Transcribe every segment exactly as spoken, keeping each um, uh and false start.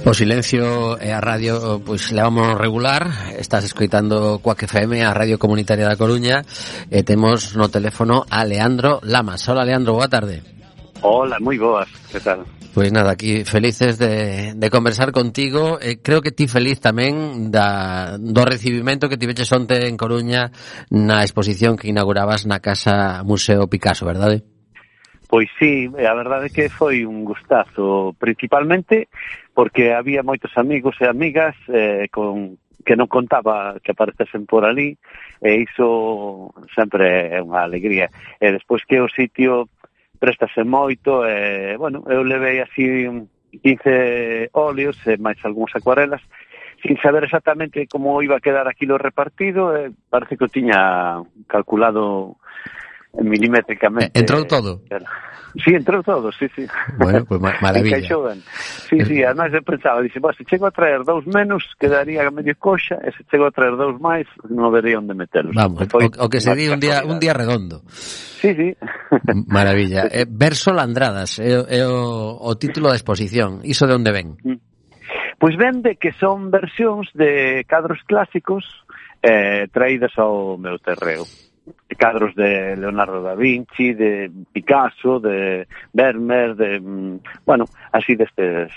O silencio e a radio, pois levamos regular. Estás escoitando Cuac F M, a Radio Comunitaria da Coruña, e temos no teléfono a Leandro Lamas. Hola, Leandro, boa tarde. Hola, moi boas, que tal? Pois nada, aquí felices de, de conversar contigo. Eh, creo que ti feliz tamén da, do recibimento que tiveches onte en Coruña na exposición que inaugurabas na Casa Museo Picasso, verdade? Pois sí, a verdade é que foi un gustazo, principalmente porque había moitos amigos e amigas eh, con que non contaba que aparecesen por ali, e iso sempre é unha alegría. E despois que o sitio préstase moito, e, bueno, eu levei así quince óleos e máis algúns acuarelas, sin saber exactamente como iba a quedar aquilo repartido, e parece que o tiña calculado milimétricamente. Entrou todo? Sí, entrou todo, sí, sí. Bueno, pues ma maravilla. Sí, sí, además eu pensaba, dixe, se chego a traer dous menos, quedaría medio coxa, e se chego a traer dous máis, non vería onde metelos. Vamos, o, o que se di un día un día redondo. Sí, sí. Maravilla. Eh, Verso Landradas é, é o, o título da exposición. Iso de onde ven? Pois ven de que son versións de cadros clásicos eh, traídas ao meu terreo. De cadros de Leonardo da Vinci, de Picasso, de Vermeer, de, bueno, así destes,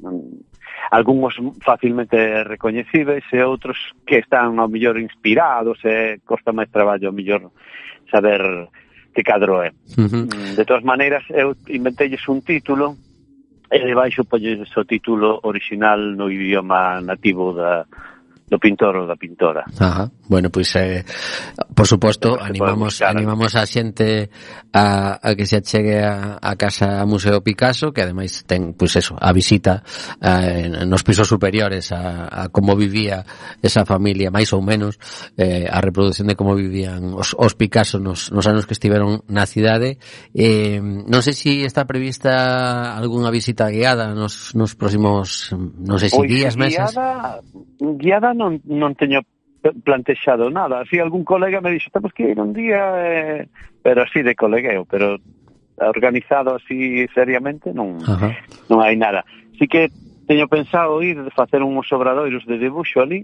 algúns facilmente recoñecibles e outros que están ao mellor inspirados e costa máis traballo ao mellor saber que cadro é. Uh-huh. De todas maneiras, eu inventelles un título e debaixo polles o título original no idioma nativo da do pintor ou da pintora. Ajá. Bueno, pois, eh, por suposto, animamos animamos a xente a, a que se achegue a, a Casa Museo Picasso, que ademais ten, pois eso, a visita eh, nos pisos superiores a, a como vivía esa familia, máis ou menos, eh, a reproducción de como vivían os, os Picasso nos, nos anos que estiveron na cidade. Eh, non sei se si está prevista algunha visita guiada nos, nos próximos, non sei se si días, meses. Guiada, guiada non, non teño plantexado nada. Así algún colega me dixo, temos que ir un día, eh, pero así de colegueo, pero organizado así seriamente non, uh-huh. non hai nada. Sí que teño pensado ir de facer uns obradoiros de debuxo ali,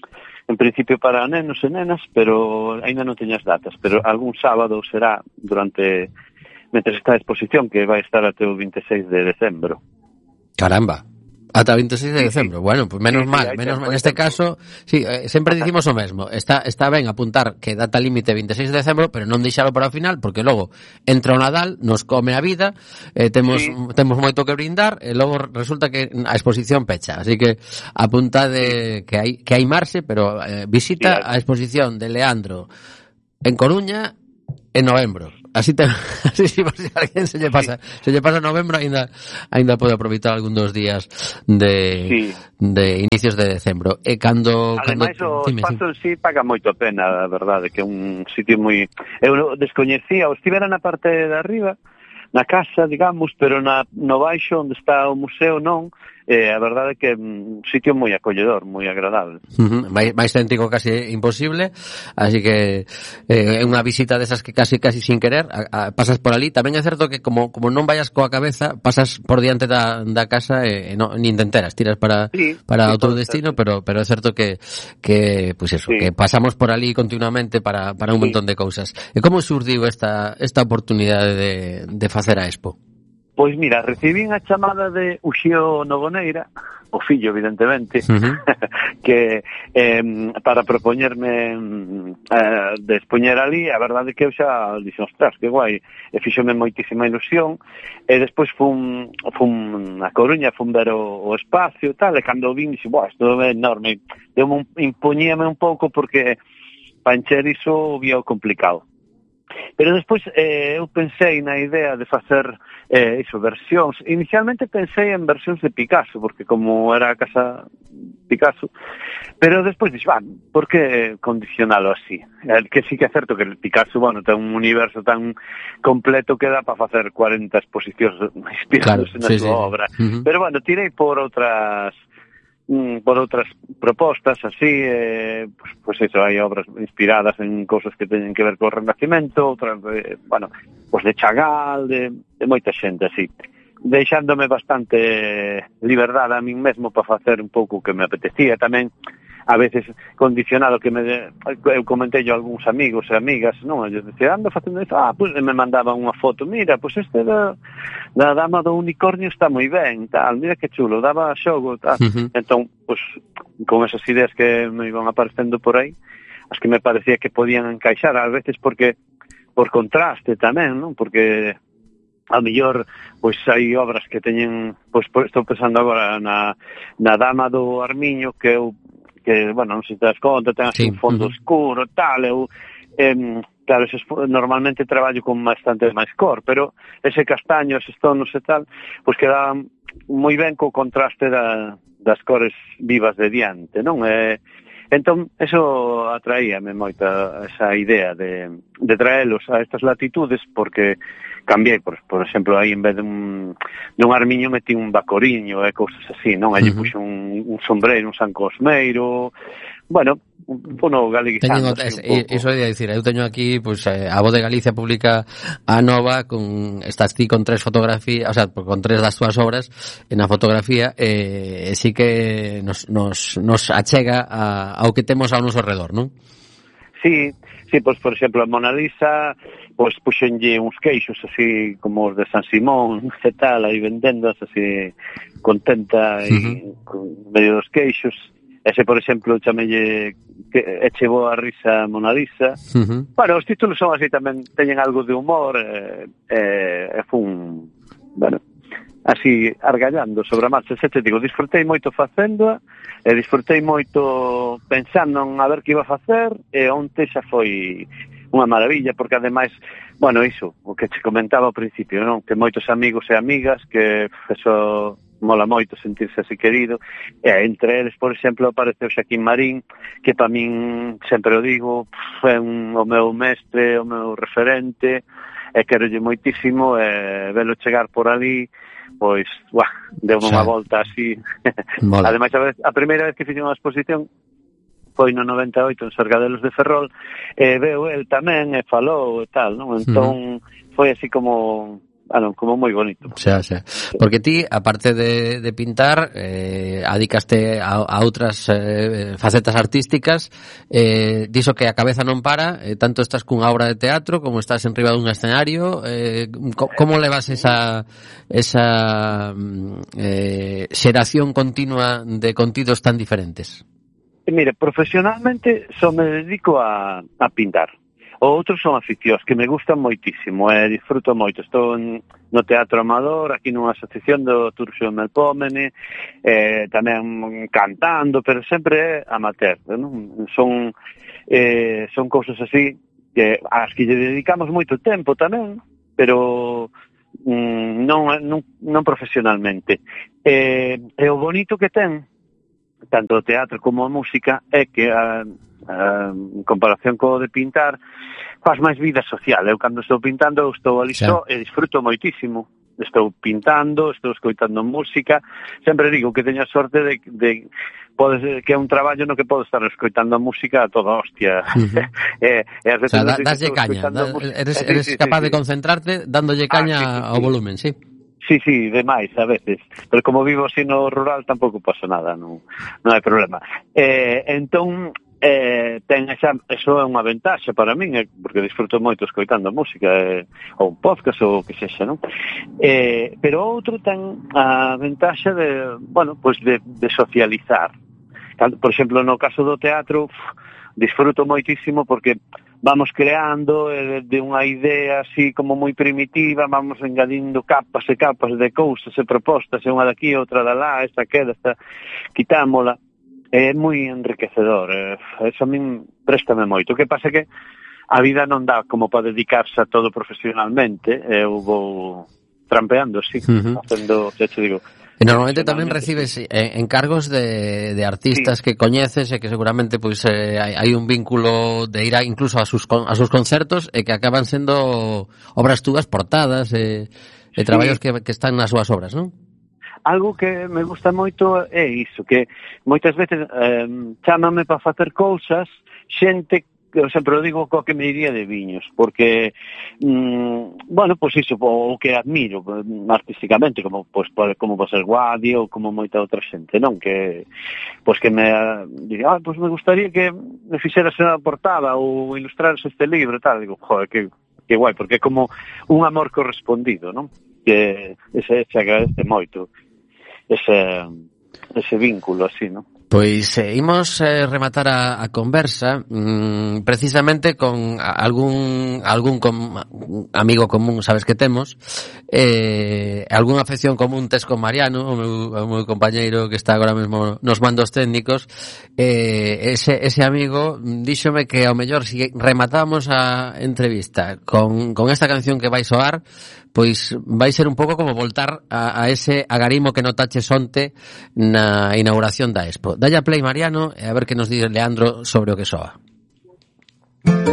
en principio para nenos e nenas, pero ainda non teño as datas, pero algún sábado será durante, mentre está a exposición, que vai estar até o veintiséis de decembro. Caramba! Ata veintiséis de decembro. Bueno, pues menos sí, mal, sí, menos mal. Neste caso, sí, eh, sempre dicimos o mesmo. Está está ben apuntar que data límite veintiséis de decembro, pero non deixalo para o final, porque logo entra o Nadal, nos come a vida, eh, temos sí. temos moito que brindar, e logo resulta que a exposición pecha. Así que apuntade que hai que hai marxe, pero eh, visita sí, a exposición de Leandro en Coruña en novembro. Así te, así si por si alguén se lle pasa, sí. se lle pasa novembro, aínda aínda pode aproveitar algún dos días de sí. de inicios de decembro. E cando ademais cando, o espazo en sí paga moito a pena, a verdade, que é un sitio moi, eu descoñecía, o estivera na parte de arriba, na casa, digamos, pero na no baixo onde está o museo non. Eh, a verdade é que é un sitio moi acolledor, moi agradable. Uh-huh. máis, máis céntrico casi imposible, así que é eh, unha visita desas que casi casi sin querer a, a, pasas por ali. Tamén é certo que como como non vayas coa cabeza, pasas por diante da, da casa e, e no, nin te enteras, tiras para sí, para sí, outro destino, pero pero é certo que que pues eso, sí. que pasamos por ali continuamente para para un sí. montón de cousas. E como surdiu esta esta oportunidade de de facer a Expo? Pois mira, recibín a chamada de Uxío Nogoneira, o fillo, evidentemente, uh-huh. que eh, para propoñerme eh, de expoñer ali, a verdade que eu xa dixen, ostras, que guai, e fixome moitísima ilusión, e despois fun, fun a Coruña, fun ver o, o espacio e tal, e cando vin, dixen, boa, isto é enorme, eu impoñíame un pouco porque para encher iso vía complicado. Pero despois eh, eu pensei na idea de facer eh, iso, versións. Inicialmente pensei en versións de Picasso, porque como era a casa Picasso, pero despois dixo, van, por que condicionalo así? Eh, que sí que é certo que el Picasso, bueno, ten un universo tan completo que dá para facer cuarenta exposicións inspirados claro, na sí, súa sí. obra. Uh-huh. Pero bueno, tirei por outras... por outras propostas así, eh, pues, pues eso, hai obras inspiradas en cousas que teñen que ver co Renacimento, outras, eh, bueno, pues de Chagall, de, de moita xente así. deixándome bastante liberdade a min mesmo para facer un pouco o que me apetecía. Tamén a veces condicionado que me eu comentei yo a algúns amigos e amigas, non, eu decía, ando facendo isto, ah, pois pues, me mandaban unha foto, mira, pois pues este da, da dama do unicornio está moi ben, tal, mira que chulo, daba xogo, tal. Uh-huh. Entón, pois, pues, con esas ideas que me iban aparecendo por aí, as que me parecía que podían encaixar, a veces porque, por contraste tamén, non, porque a mellor, pois hai obras que teñen, pois estou pensando agora na, na dama do Armiño, que eu que, bueno, non sei se te das conta, ten así sí. un fondo uh-huh. oscuro, tal, eu, eh, claro, eses, normalmente traballo con bastante máis cor, pero ese castaño, eses tonos e tal, pois queda moi ben co contraste da, das cores vivas de diante, non? E, entón, eso atraíame moita esa idea de, de traelos a estas latitudes, porque cambiei, por, por exemplo, aí en vez de un, de un armiño metí un bacoriño e cousas así, non? Aí uh-huh. puxo un, un sombreiro, un san cosmeiro, bueno, un pono galeguizando. Iso é dicir, eu teño aquí, pois, pues, a Voz de Galicia publica a nova, con estás ti con tres fotografías, o sea, con tres das túas obras na fotografía, e eh, sí que nos, nos, nos achega a, ao que temos ao noso redor, non? Sí, sí, pois, por exemplo, a Mona Lisa, pois puxenlle uns queixos así como os de San Simón, e tal, aí vendendas así contenta e uh-huh. con medio dos queixos. Ese, por exemplo, chamelle que eche boa risa a Mona Lisa. Uh-huh. Bueno, os títulos son así tamén, teñen algo de humor, e eh, eh, fun, bueno, así argallando sobre a marcha. Se te digo, disfrutei moito facéndoa, e disfrutei moito pensando en a ver que iba a facer, e onte xa foi unha maravilla, porque ademais, bueno, iso, o que te comentaba ao principio, non? Que moitos amigos e amigas, que eso mola moito sentirse así querido, e entre eles, por exemplo, apareceu Xaquín Marín, que para min, sempre o digo, é un, o meu mestre, o meu referente, e querolle moitísimo, e velo chegar por ali, pois, uah, deu unha volta así. Ademais, a, vez, a primeira vez que fixen unha exposición foi no noventa e oito en Sargadelos de Ferrol, e veu el tamén, e falou e tal, non? Entón, uh-huh. foi así como... Bueno, como moi bonito. Xa, xa. Porque ti, aparte de, de pintar, eh, adicaste a, a outras eh, facetas artísticas, eh, diso que a cabeza non para, eh, tanto estás cunha obra de teatro como estás en riba dun escenario, eh, co, como levas esa esa eh, xeración continua de contidos tan diferentes? Mire, profesionalmente só me dedico a, a pintar. O outros son aficións que me gustan moitísimo e disfruto moito. Estou en, no Teatro Amador, aquí nunha asociación do Turxo Melpómene, eh, tamén cantando, pero sempre é amateur, non? Son, eh, son cousas así que ás que lle dedicamos moito tempo tamén, pero mm, non, non, non profesionalmente. Eh, e o bonito que ten, tanto o teatro como a música, é que a Uh, en comparación co de pintar, faz máis vida social. Eu cando estou pintando, eu estou ali só e disfruto moitísimo. Estou pintando, estou escoitando música. Sempre digo que teño a sorte de, de pode, que é un traballo no que podo estar escoitando a música a toda hostia. Uh-huh. e, e o sea, da, daslle caña, da, eres, eres sí, sí, capaz sí, de concentrarte dándolle caña ah, sí, sí, ao sí. volumen, sí? Sí, sí, demais, a veces. Pero como vivo así no rural, tampouco pasa nada, non, non hai problema. Eh, entón, eh, ten esa, eso é unha ventaxa para min, eh, porque disfruto moito escoitando música, eh, ou un podcast, ou o que sexa, non? Eh, pero outro ten a ventaxa de, bueno, pues de, de socializar. Por exemplo, no caso do teatro, uf, disfruto moitísimo porque vamos creando eh, de unha idea así como moi primitiva, vamos engadindo capas e capas de cousas e propostas, e unha daqui, outra da lá, esta queda, esta quitámola. É moi enriquecedor, eh, eso a min préstame moito. O que pasa que a vida non dá como para dedicarse a todo profesionalmente, eu vou trampeando, sí, uh-huh. facendo, xa te digo. E normalmente tamén recibes encargos de, de artistas sí. que coñeces e que seguramente pois eh, hai, hai un vínculo de ir a, incluso a sus, a sus concertos e que acaban sendo obras túas portadas e, e traballos sí. que, que están nas súas obras, non? Algo que me gusta moito é iso, que moitas veces eh, chámame para facer cousas xente eu sempre o digo co que me iría de viños, porque mm, bueno, pois pues iso, o que admiro artísticamente, como pois pues, como pode ser Guadi ou como moita outra xente, non? Que pois pues, que me diría, ah, pois pues me gustaría que me fixeras a portada ou ilustraras este libro e tal, digo, joder, que que guai, porque é como un amor correspondido, non? Que ese se agradece moito ese ese vínculo así, non? Pois eh, imos eh, rematar a, a conversa mm, precisamente con algún algún com, amigo común, sabes que temos, eh, algunha afección común tes con Mariano, o meu, o meu compañeiro que está agora mesmo nos mandos técnicos. Eh, ese, ese amigo díxome que ao mellor si rematamos a entrevista con, con esta canción que vai soar, pois vai ser un pouco como voltar a, a ese agarimo que notaches onte na inauguración da Expo. Dalle a play, Mariano, e a ver que nos di Leandro sobre o que soa.